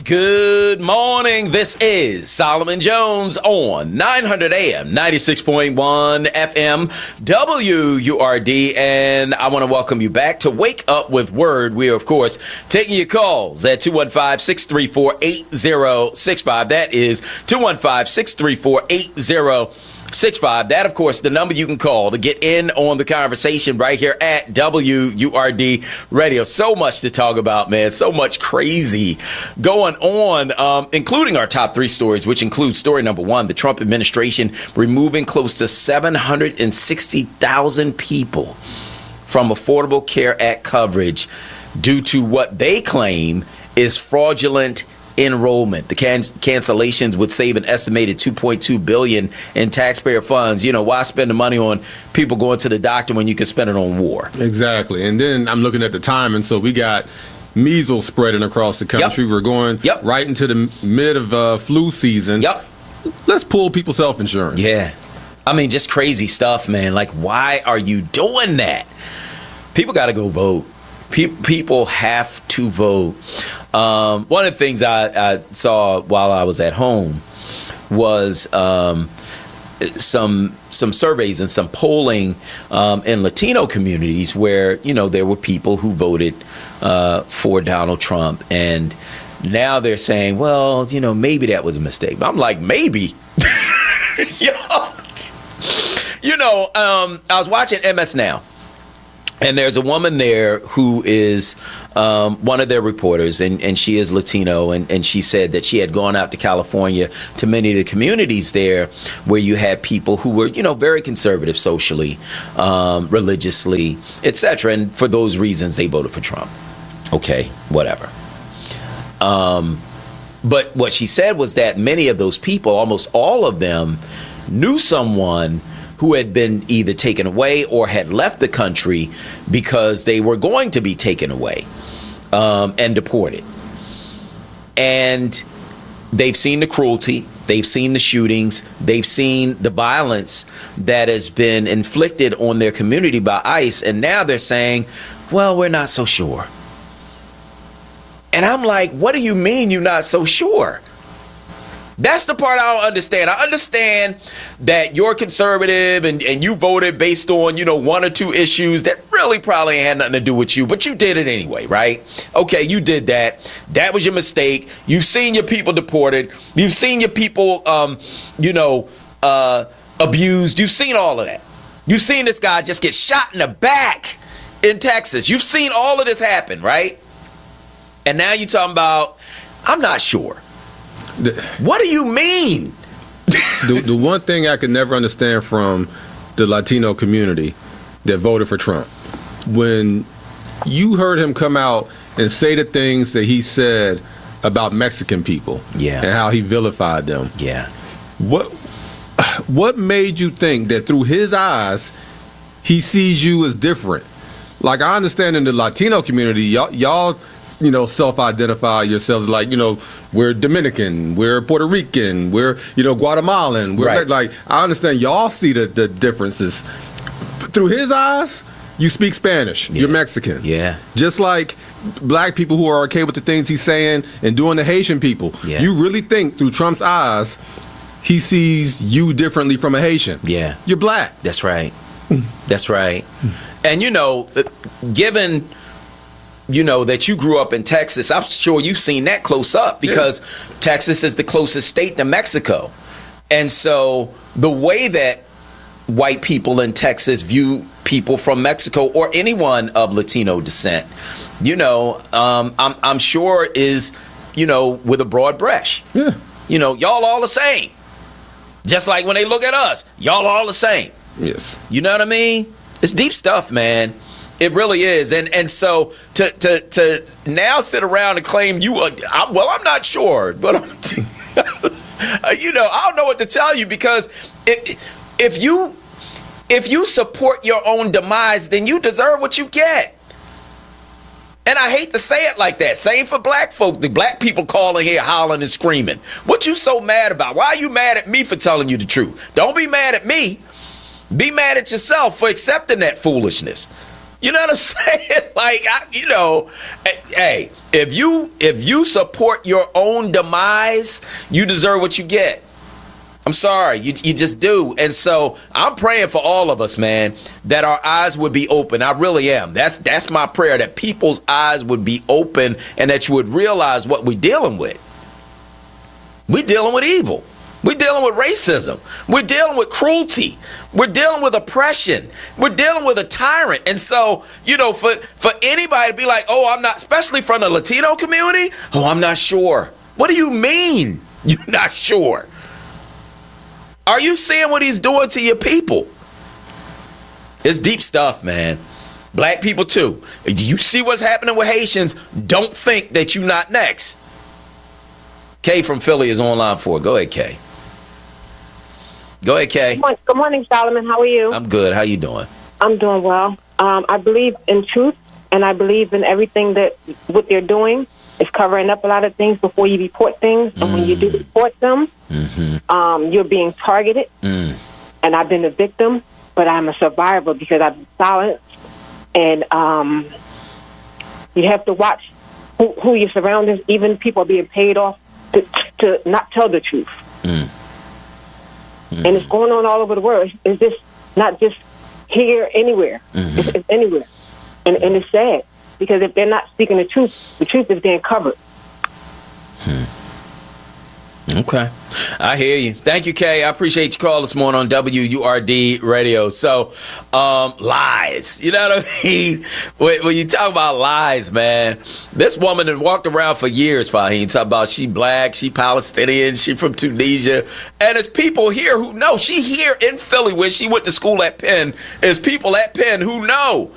Good morning. This is Solomon Jones on 900 AM, 96.1 FM, WURD, and I want to welcome you back to Wake Up with Word. We are, of course, taking your calls at 215-634-8065. That is 215-634-8065. That, of course, the number you can call to get in on the conversation right here at WURD Radio. So much to talk about, man. So much crazy going on, including our top three stories, which includes story number one, the Trump administration removing close to 760,000 people from Affordable Care Act coverage due to what they claim is fraudulent enrollment. The cancellations would save an estimated $2.2 billion in taxpayer funds. You know, why spend the money on people going to the doctor when you can spend it on war? Exactly. And then I'm looking at the time, and so we got measles spreading across the country. We're going right into the mid of flu season. Let's pull people's health insurance. Yeah. I mean, just crazy stuff, man. Like, why are you doing that? People got to go vote. People have to vote. One of the things I saw while I was at home was some surveys and some polling in Latino communities where, you know, there were people who voted for Donald Trump. And now they're saying, well, you know, maybe that was a mistake. But I'm like, maybe. You know, I was watching MS Now. And there's a woman there who is one of their reporters, and she is Latino, and she said that she had gone out to California to many of the communities there where you had people who were, you know, very conservative socially, religiously, etc. And for those reasons, they voted for Trump. Okay, whatever. But what she said was that many of those people, almost all of them, knew someone who had been either taken away or had left the country because they were going to be taken away and deported. And they've seen the cruelty, they've seen the shootings, they've seen the violence that has been inflicted on their community by ICE, and now they're saying, well, we're not so sure. And I'm like, what do you mean you're not so sure? That's the part I don't understand. I understand that you're conservative and you voted based on, you know, one or two issues that really probably had nothing to do with you, but you did it anyway, right? Okay, you did that. That was your mistake. You've seen your people deported. You've seen your people, abused. You've seen all of that. You've seen this guy just get shot in the back in Texas. You've seen all of this happen, right? And now you're talking about, I'm not sure. What do you mean? The one thing I could never understand from the Latino community that voted for Trump, when you heard him come out and say the things that he said about Mexican people, and how he vilified them, what made you think that through his eyes he sees you as different? Like, I understand in the Latino community, y'all you know, self-identify yourselves like, you know, we're Dominican, we're Puerto Rican, we're, you know, Guatemalan. We're like, I understand y'all see the differences. But through his eyes, you speak Spanish. You're Mexican. Just like black people who are okay with the things he's saying and doing the Haitian people. You really think through Trump's eyes, he sees you differently from a Haitian. You're black. That's right. That's right. And, you know, given, you know, that you grew up in Texas, I'm sure you've seen that close up because Texas is the closest state to Mexico. And so the way that white people in Texas view people from Mexico or anyone of Latino descent, you know, I'm sure is, you know, with a broad brush. You know, y'all all the same. Just like when they look at us, y'all all the same. You know what I mean? It's deep stuff, man. It really is. And so to now sit around and claim you are, I'm not sure, but you know, I don't know what to tell you, because if you support your own demise, then you deserve what you get. And I hate to say it like that. Same for black folk. The black people calling here, hollering and screaming. What you so mad about? Why are you mad at me for telling you the truth? Don't be mad at me. Be mad at yourself for accepting that foolishness. You know what I'm saying? Like, hey, if you support your own demise, you deserve what you get. I'm sorry, you just do. And so I'm praying for all of us, man, that our eyes would be open. I really am. That's my prayer, that people's eyes would be open and that you would realize what we're dealing with. We're dealing with evil. We're dealing with racism. We're dealing with cruelty. We're dealing with oppression. We're dealing with a tyrant. And so, for anybody to be like, oh, I'm not, especially from the Latino community, oh, I'm not sure. What do you mean you're not sure? Are you seeing what he's doing to your people? It's deep stuff, man. Black people, too. Do you see what's happening with Haitians? Don't think that you're not next. Kay from Philly is on line 4. Go ahead, Kay. Go ahead, Kay. Good morning, Solomon. How are you? I'm good. How you doing? I'm doing well. I believe in truth, and I believe in everything that what they're doing is covering up a lot of things before you report things. And when you do report them, you're being targeted. And I've been a victim, but I'm a survivor because I've been silenced. And you have to watch who your surroundings, even people are being paid off to not tell the truth. And it's going on all over the world. It's just not just here, anywhere. It's anywhere. And it's sad. Because if they're not speaking the truth is being covered. Okay. I hear you. Thank you, Kay. I appreciate your call this morning on WURD Radio. So, lies. You know what I mean? When you talk about lies, man, this woman had walked around for years, Fahim, talking about she black, she Palestinian, she from Tunisia. And there's people here who know. She here in Philly, where she went to school at Penn, there's people at Penn who know